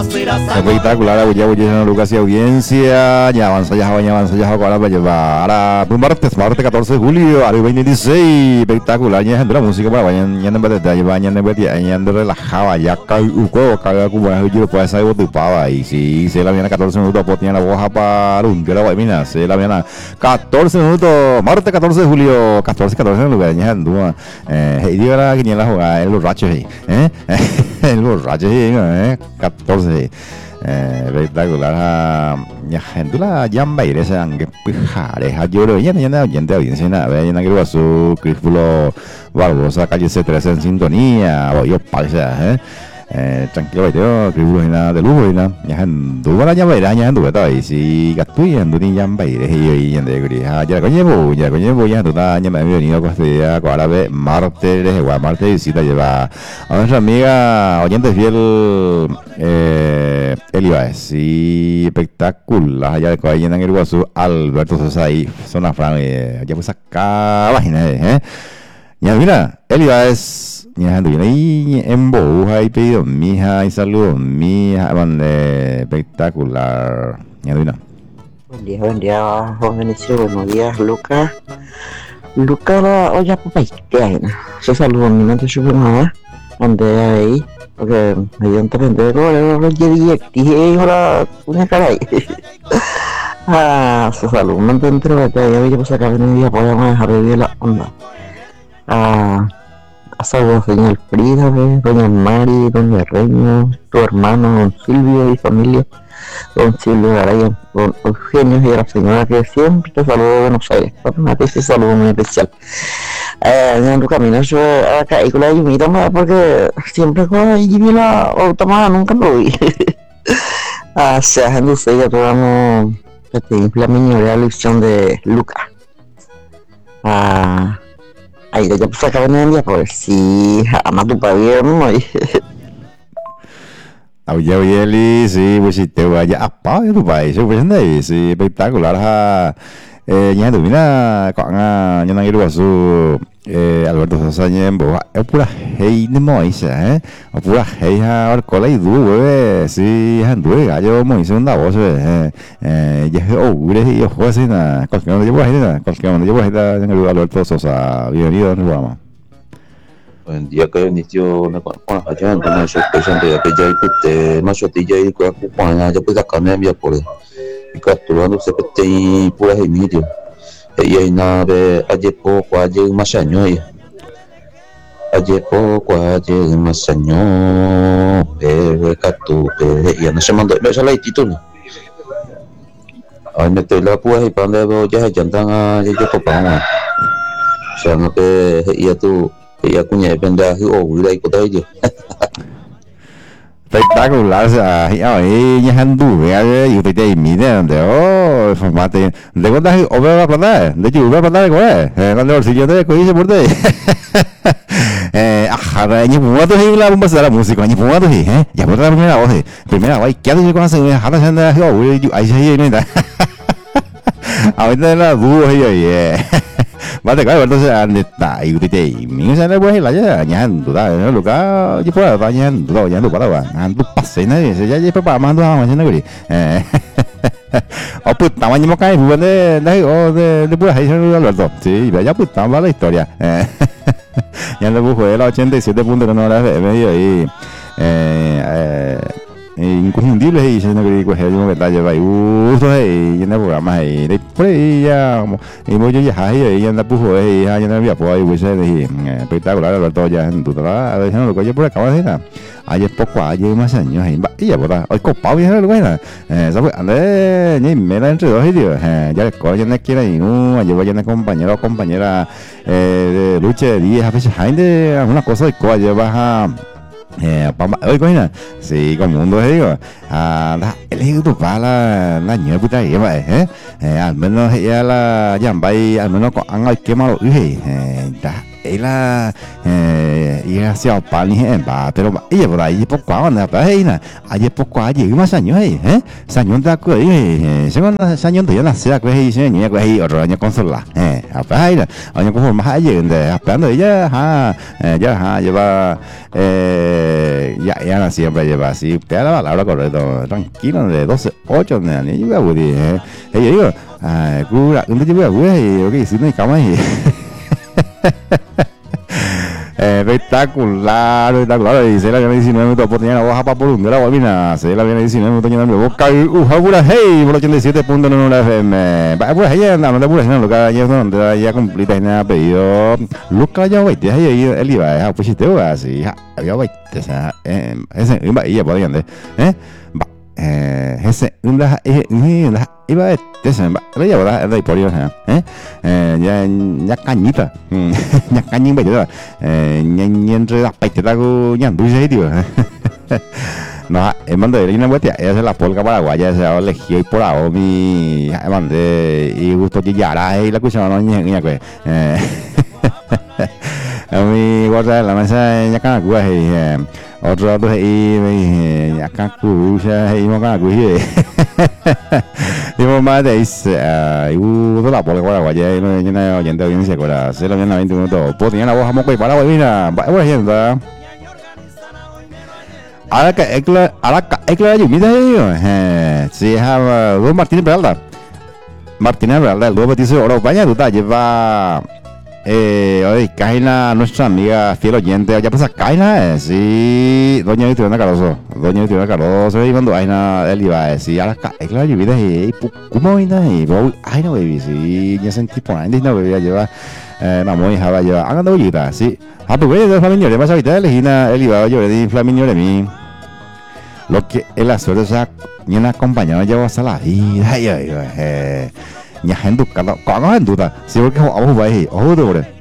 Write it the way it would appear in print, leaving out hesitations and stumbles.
Espectacular, abuya, Lucas y audiencia. Ya avanza, ahora para llevar a martes 14 de julio, al 2016. Espectacular, ya la música para vayan, ya en vez de llevar, ya en vez de relajaba, ya caga como yo puede ser botupaba. Y si se la viene 14 minutos, pues tiene la hoja para un día la guayamina, se la viene 14 minutos, martes 14 de julio, 14 en lugar, ya en duda. Hey, diga la que ni la jugada, el borracho, el borracho, 14. Espectacular ya gente la llama y esa que pijare yo lo ya oyente audiencia nada ve na que su Críspulo Barbosa calle C13 en sintonía o yo pasa tranquilo yo Críspulo nada de lujo y nada ya gente la llama ya gente está ahí si gatuy en tu llama y en de grija ya coño ya tú ya me he venido pues día ahora ve martes igual martes visita lleva a nuestra amiga oyente fiel Elías, sí, espectacular. Allá de ahí en el Guazú, Alberto Sosa ahí, zona Fran, ya pues acá, página, Ya mira, Elías, ya gente viene ahí en Boja y pedido mija y saludos mija, espectacular. Ya mira. Buen día, Benicio, buenos días, Lucas. Lucas, oye, papá, ¿qué hay? Se saludos, mi mente super nada, donde ahí. Porque evidentemente no dije ahora una cara ahí. Su salud no te entero de que ya pues acá en el día podemos dejar de vivir la onda. A saludos doña Frida, doña Mari, doña Reño, tu hermano don Silvio y familia, don Silvio Garaya, don Eugenio y a la señora que siempre te saludo de Buenos Aires. Para ti ese saludo muy especial. En tu camino yo acá y con la Yumita porque siempre con la Yumita automada nunca lo vi. Se ha gente que tomamos la mini lección de Lucas. Ahí ya pues acá en el día por si ama tu pabierno y Oye, Eli, sí, pues si te vaya a pagar tu país, pues sí, espectacular. Ya mira, con ya no quiero su Alberto Sosa en Boa, es pura hey de Moisés, pura hey a Arcola y du, sí, anduve gallo Moisés una voz, ya y yo juego así nada, cualquier uno llevo ahí en Alberto Sosa, bienvenido al programa. Buen día que inició una allá en una sorpresa de que ya hay más sotilla y cuerpo cuando ya pues acá me envía por y capturando se pete pura gemidio y hay nave ayer poco ayer más años catu ya no se mandó esa la título ahí me estoy la púa y para donde ya se andan a ya papá o sea no que ya tú ya cuña depende de o vida y cosas de Espectacular, o sea, ahí ya anduve, y usted te mide, de formate, de cuántas o veo a plantar, de hecho, voy a plantar, cuando el sillón de coíse por ahí, ni fumando y la bomba de la música, ni fumando y, ya por la primera voz, ¿qué haces con la señora? Jala se anda, ahí se viene, ahorita la dudo, Vale, claro, entonces está y usted mi se le puede la ya ñando da no lugar yo puedo va ñando para ando pase na ya ya para mando a mañana guri o puta mañana cae de pura ahí Alberto sí ya puta va la historia ya le busco el 87 puntos que no la medio ahí inconfundibles y se no quería coger un detalle para uso y en el programa ahí después ya y voy yo ya ahí anda pujo y ya no había pues ahí pues espectacular Alberto ya en tu a ver no lo que yo por acá de nada ayer poco ayer más años ahí y ya por hoy copado bien lo buena sabes ande ni me la entre dos y ya le coño no quiere y no ayer voy a compañero o compañera de lucha de 10 a veces hay de alguna cosa de coa lleva oye coña sí como mundo digo el hijo tu pala la niña puta y al menos ella la llamba y al menos han quemado ella ella se opa ni en ba pero ella por ahí poco anda pa ina aye poco aye más años años da ko segundo años de la sea que dice ni que otro año consola apa ina año como más aye de esperando ella ya lleva ya siempre lleva así te da la palabra correcto tranquilo de 12 8 ni yo voy ella digo cura un día voy ok si no hay cama ahí espectacular. Y se la viene 19 minutos por tener la baja para por un grado. Mira, se la viene 19 minutos llenando boca. Pura hey, por 87.9 FM. Pues ahí anda, no te apures, no, Lucas, ayer donde ya cumplita y nada pedido. Lucas ya voy, ahí él iba, pues si te voy así, había voy, ese iba y ya podían de, ese iba a le lleva la por ellos ya cañita ya cañín vậy nhanh ra bạch ta go nhàn đuôi dây tío no el mando de línea vuelta esa es la polca paraguaya se elegí por ahora mi mando y gusto que ya la cosa no ña que a mí guarda la mesa ya cada cua otro y acá cuya y no cada cuya y más de toda la polca paraguaya y no llena oyente audiencia con se lo viene a 20 minutos pues tenía la voz a moco y para mira va gente ahora que ecla lluvia si es Luis Martínez Peralta el nuevo petiso de España tú te lleva oye Kaina nuestra amiga fiel oyente ya pasa Kaina sí doña Victoria Cardoso y cuando Aina él iba a decir ahora ecla lluvia y cómo y voy Aina baby sí ya sentí por ahí no bebía lleva mamá hija va lleva hagan de bollita sí pues güey de familia de más ahorita elegina él iba yo de flaminio de mí lo que es la suerte o sea ni una compañera lleva hasta la vida ya gente cada con gente si porque vamos a ir